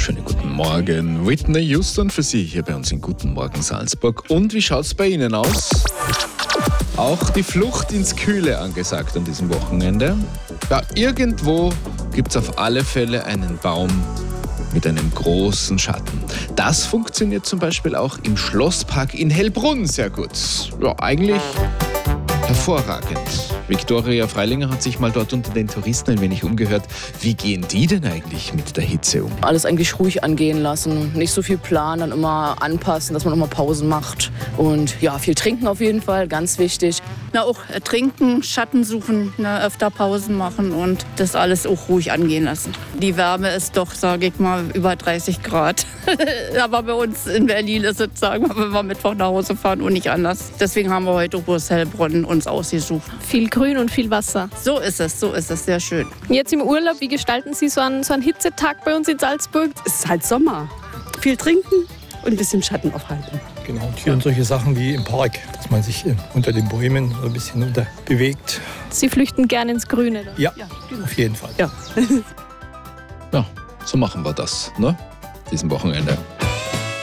Schönen guten Morgen. Whitney Houston für Sie hier bei uns in Guten Morgen Salzburg. Und wie schaut es bei Ihnen aus? Auch die Flucht ins Kühle angesagt an diesem Wochenende. Ja, irgendwo gibt es auf alle Fälle einen Baum mit einem großen Schatten. Das funktioniert zum Beispiel auch im Schlosspark in Hellbrunn sehr gut. Ja, eigentlich hervorragend. Viktoria Freilinger hat sich mal dort unter den Touristen ein wenig umgehört. Wie gehen die denn eigentlich mit der Hitze um? Alles eigentlich ruhig angehen lassen, nicht so viel planen, dann immer anpassen, dass man immer Pausen macht. Und ja, viel trinken auf jeden Fall, ganz wichtig. Auch trinken, Schatten suchen, öfter Pausen machen und das alles auch ruhig angehen lassen. Die Wärme ist doch, sage ich mal, über 30 Grad. Aber bei uns in Berlin ist es, sagen wir, wenn wir Mittwoch nach Hause fahren und nicht anders. Deswegen haben wir heute Bus Hellbrunn uns ausgesucht. Viel Grün und viel Wasser. So ist es, sehr schön. Jetzt im Urlaub, wie gestalten Sie so einen Hitzetag bei uns in Salzburg? Es ist halt Sommer. Viel trinken und ein bisschen Schatten aufhalten. Genau, und hier solche Sachen wie im Park, dass man sich unter den Bäumen ein bisschen bewegt. Sie flüchten gerne ins Grüne? Oder? Ja, auf jeden Fall. Ja. Ja, so machen wir das, ne? Diesem Wochenende.